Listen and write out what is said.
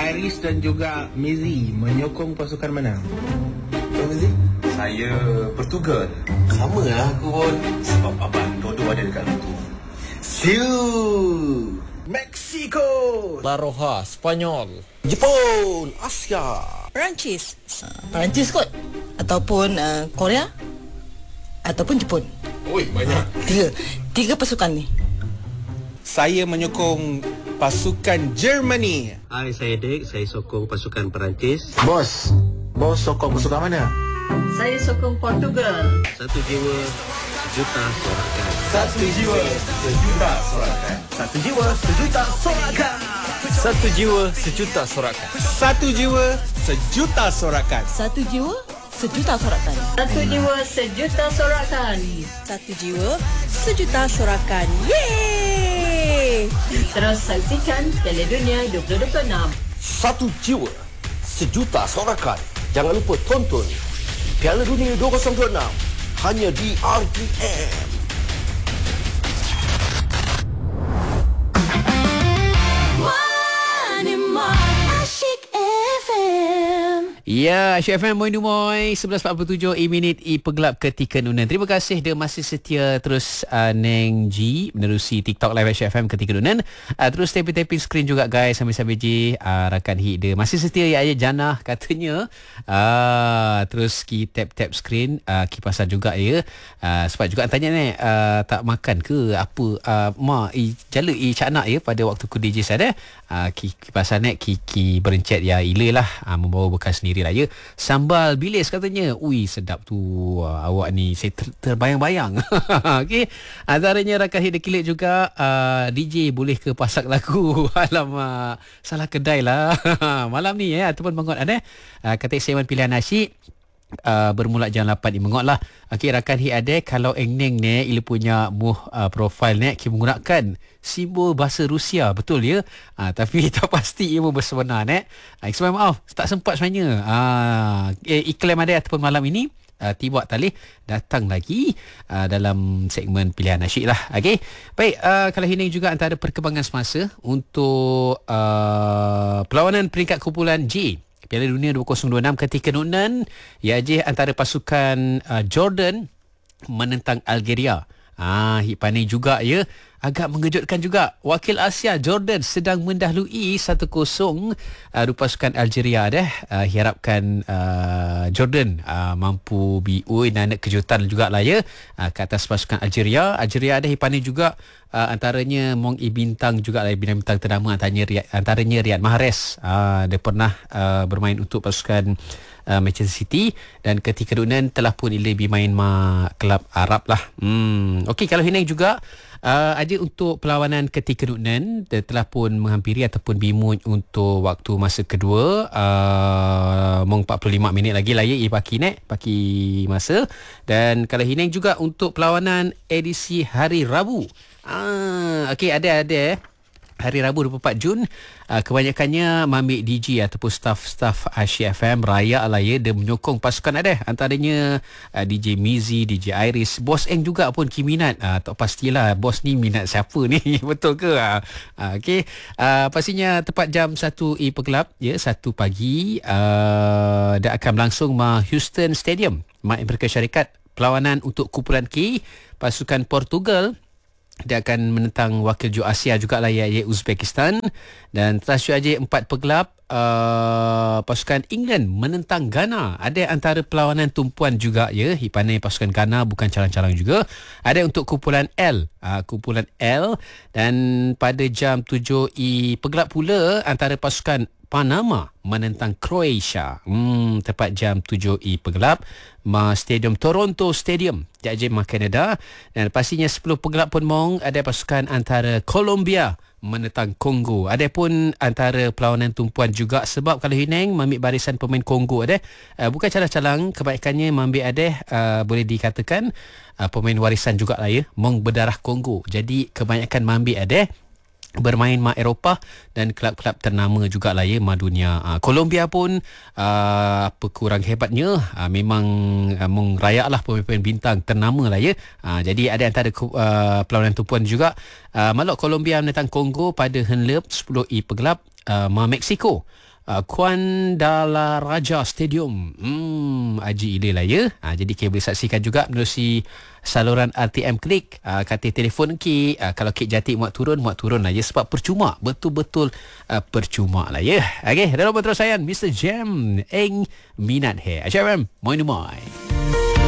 Iris dan juga Mizi menyokong pasukan mana? Kau Mizi? Saya Portugal. Sama lah aku pun. Sebab abang dua-dua ada dekat situ. Siu. Mexico, La Roja, Spanyol. Jepun, Asia. Perancis. Perancis kot. Ataupun Korea. Ataupun Jepun. Oi, banyak. Tiga pasukan ni. saya menyokong pasukan Germany. Hai, saya Dick. Saya sokong pasukan Perancis. Bos sokong pasukan mana? Saya sokong Portugal. Satu jiwa, sejuta sorakan. Satu jiwa, sejuta sorakan. Satu jiwa, sejuta sorakan. Satu jiwa, sejuta sorakan. Satu jiwa, sejuta sorakan. Satu jiwa, sejuta sorakan. Satu jiwa, sejuta sorakan. Satu jiwa, sejuta sorakan. Yeay! Terus saksikan Piala Dunia 2026. Satu jiwa, sejuta sorakan. Jangan lupa tonton Piala Dunia 2026 hanya di RTM. Ya, Asyik FM Moin Dumoy 11.47 minit pegelap ketika nunan. Terima kasih dia masih setia terus Neng G menerusi TikTok Live Asyik FM ketika nunan. Terus tapping screen juga guys sambil-sambil G rakan hit dia masih setia ya Jannah katanya. Terus ki tap screen ki pasal juga ya. Sebab juga tanya ni tak makan ke apa ma jala cak nak ya pada waktu ku DJ saya ki pasal ni ki berencet ya ilalah membawa bekal sendiri lah ya. Sambal bilis katanya. Ui sedap tu awak ni. Saya terbayang-bayang. Okey. Antaranya rakan hit kilik juga DJ boleh ke pasak lagu. Alamak. Salah kedai lah. Malam ni ya ataupun mengot ada kata segmen pilihan nasyid bermula jam 8 ni mengot lah. Okey rakan hit ada kalau Neng ni ia punya profil ni kita menggunakan simbol bahasa Rusia betul ya. Tapi tak pasti ia bersebenar ni. Sebenarnya maaf tak sempat sebenarnya. Iklan ada ataupun malam ini tiba talih datang lagi dalam segmen pilihan nasyid lah. Okey. Baik, kalau ini juga antara perkembangan semasa untuk perlawanan peringkat kumpulan J Piala Dunia 2026 ketika nunan ya antara pasukan Jordan menentang Algeria. Hipani juga ya agak mengejutkan juga. Wakil Asia Jordan sedang mendahului 1-0 pasukan Algeria dah. Harapkan Jordan mampu nak kejutan jugalah ya ke atas pasukan Algeria. Algeria ada hipani juga antaranya Mong Bintang juga lah bintang ternama antaranya Riyad Mahrez. Dia pernah bermain untuk pasukan Manchester City dan ketika dunan telah pun lebih main kelab Arab lah. Okey, kalau ini juga ada untuk perlawanan ketika dunan telah pun menghampiri ataupun bimuj untuk waktu masa kedua. Mong 45 minit lagi lah ya paki masa. Dan kalau ini juga untuk perlawanan edisi hari Rabu. Okey, ada hari Rabu 24 Jun. Kebanyakannya mamik DJ ataupun staff Asyik FM raya lah ya, dia menyokong pasukan ada antaranya DJ Mizi, DJ Iris, Bos Eng juga pun kiminat. Tak pastilah bos ni minat siapa ni betul ke? Okey, pastinya tepat jam 1 pegelap ya 1 pagi dia akan berlangsung Houston Stadium Amerika Syarikat perlawanan untuk kumpulan K pasukan Portugal. Dia akan menentang wakil jua Asia jugalah iaitu Uzbekistan. Dan terasa aja 4 pegelap pasukan England menentang Ghana. Ada antara perlawanan tumpuan juga ya. Hipanai pasukan Ghana bukan calang-calang juga. Ada untuk kumpulan L. Dan pada jam 7 pegelap pula antara pasukan Panama menentang Croatia. Tepat jam 7 pegelap Stadium Toronto Stadium di Canada. Dan pastinya 10 pegelap pun mong ada pasukan antara Colombia menentang Kongo. Ada pun antara perlawanan tumpuan juga sebab kalau Hineng ambil barisan pemain Kongo ada bukan calang-calang, kebanyakannya ambil ada boleh dikatakan pemain warisan jugalah ya mong berdarah Kongo. Jadi kebanyakan ambil ada bermain Eropah dan kelab-kelab ternama jugalah ya dunia. Colombia pun apa kurang hebatnya memang mengrayak lah pemain bintang ternama lah ya. Jadi ada antara perlawanan tumpuan juga Malok Colombia menentang Kongo pada henlep 10 pegelap Mexico Kuandalaraja Stadium. Haji Ile lah ya. Jadi Kek boleh saksikan juga menerusi saluran RTM Klik. Katil telefon Kek, kalau Kek Jati muat turun lah ya, sebab percuma, betul-betul percuma lah ya. Okey, dalam berterusan Mr. Jam Eng Minat Hai. Aisyah FM, moi.